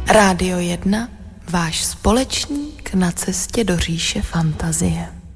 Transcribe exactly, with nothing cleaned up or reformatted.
Rádio jedna, váš společník na cestě do říše fantazie.